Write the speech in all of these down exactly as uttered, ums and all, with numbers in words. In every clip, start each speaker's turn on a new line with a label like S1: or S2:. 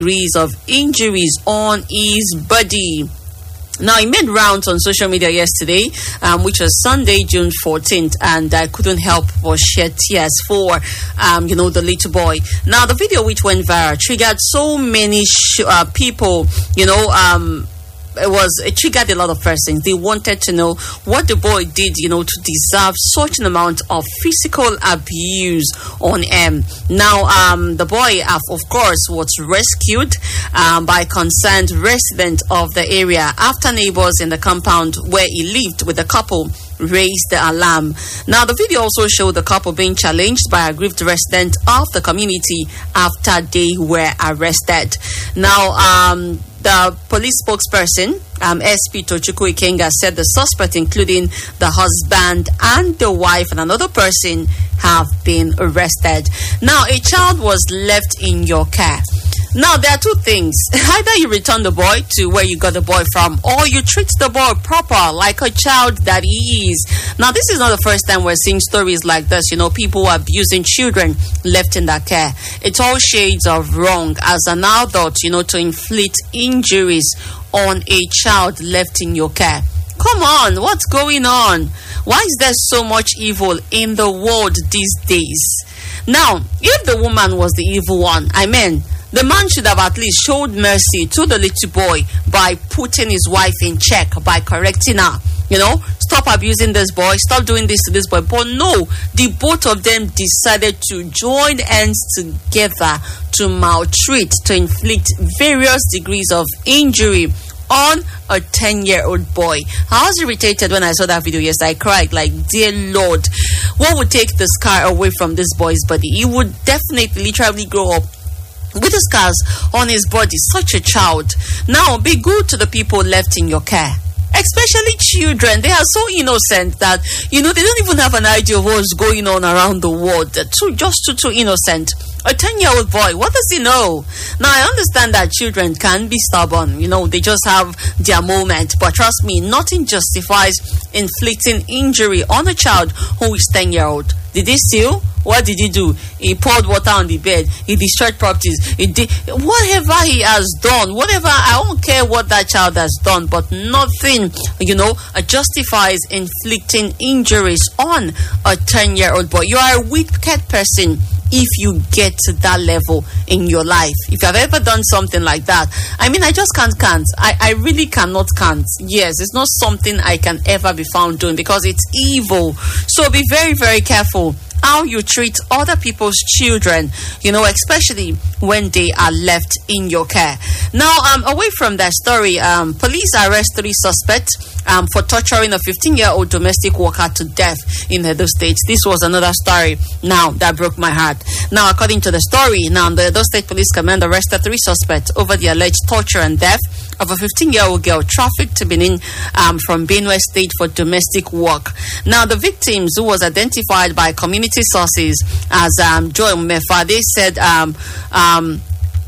S1: degrees of injuries on his body. Now, he made rounds on social media yesterday, um, which was Sunday, June fourteenth, and I couldn't help but shed tears for, um, you know, the little boy. Now, the video which went viral triggered so many sh- uh, people, you know, um, it was it triggered a lot of persons. They wanted to know what the boy did, you know, to deserve such an amount of physical abuse on him. Now, um, the boy, uh, of course, was rescued um, by concerned residents of the area after neighbors in the compound where he lived with the couple raised the alarm. Now, the video also showed the couple being challenged by aggrieved residents of the community after they were arrested. Now, um, the police spokesperson, um, S P Tochukwu Ikenga, said the suspect, including the husband and the wife and another person, have been arrested. Now, a child was left in your care. Now, there are two things. Either you return the boy to where you got the boy from, or you treat the boy proper, like a child that he is. Now, this is not the first time we're seeing stories like this. You know, people abusing children left in their care. It's all shades of wrong as an adult, you know, to inflict injuries on a child left in your care. Come on, what's going on? Why is there so much evil in the world these days? Now, if the woman was the evil one, I mean, the man should have at least showed mercy to the little boy by putting his wife in check, by correcting her. You know, stop abusing this boy, stop doing this to this boy. But no, the both of them decided to join hands together to maltreat, to inflict various degrees of injury on a ten-year-old boy. I was irritated when I saw that video. Yes, I cried like, dear Lord, what would take the scar away from this boy's body? He would definitely literally grow up with the scars on his body. Such a child. Now, be good to the people left in your care, especially children. They are so innocent that, you know, they don't even have an idea of what's going on around the world. They're too, just too, too innocent. A ten-year-old boy, what does he know? Now, I understand that children can be stubborn. You know, they just have their moment. But trust me, nothing justifies inflicting injury on a child who is ten-year-old. Did he steal? What did he do? He poured water on the bed. He destroyed properties. He did whatever he has done. Whatever, I don't care what that child has done, but nothing, you know, justifies inflicting injuries on a ten-year-old boy. You are a wicked person if you get to that level in your life. If you have ever done something like that, I mean, I just can't can't. I, I really cannot can't. Yes, it's not something I can ever be found doing because it's evil. So be very, very careful how you treat other people's children, you know, especially when they are left in your care. Now, um, away from that story, um, police arrest three suspects um, for torturing a fifteen-year-old domestic worker to death in Edo State. This was another story now that broke my heart. Now, according to the story, now the Edo State Police Command arrested three suspects over the alleged torture and death of a fifteen-year-old girl trafficked to Benin um, from Benue State for domestic work. Now, the victims, who was identified by community sources as um, Joy Mefa, they said um, um,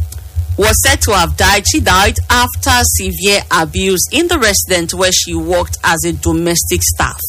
S1: was said to have died. She died after severe abuse in the residence where she worked as a domestic staff.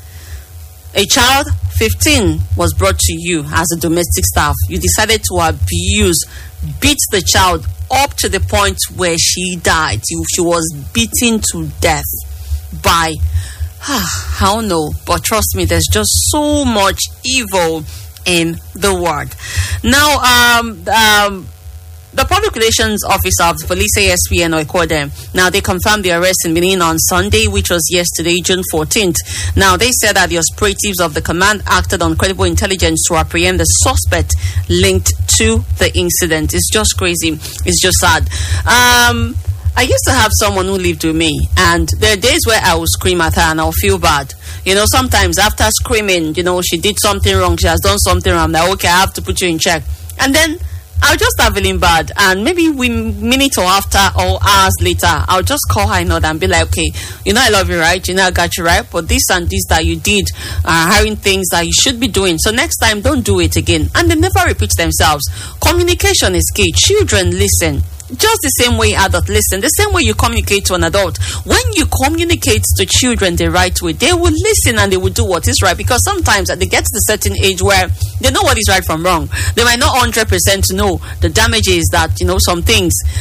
S1: A child, fifteen, was brought to you as a domestic staff. You decided to abuse, beat the child up to the point where she died. She was beaten to death by, I don't know, but trust me, there's just so much evil in the world. Now, um, um, the Public Relations Officer of the Police A S P N Oikodem, now they confirmed the arrest in Benin on Sunday, which was yesterday, June fourteenth. Now, they said that the operatives of the command acted on credible intelligence to apprehend the suspect linked to the incident. It's just crazy. It's just sad. Um, I used to have someone who lived with me, and there are days where I will scream at her and I'll feel bad. You know, sometimes after screaming, you know, she did something wrong, she has done something wrong, I'm like, okay, I have to put you in check. And then I'll just start feeling bad, and maybe we minute or after or hours later, I'll just call her in order and be like, okay, you know I love you, right? You know I got you, right? But this and this that you did are having things that you should be doing. So next time, don't do it again. And they never repeat themselves. Communication is key. Children listen. Just the same way adults listen, the same way you communicate to an adult. When you communicate to children the right way, they will listen and they will do what is right, because sometimes they get to a certain age where they know what is right from wrong. They might not one hundred percent know the damages that, you know, some things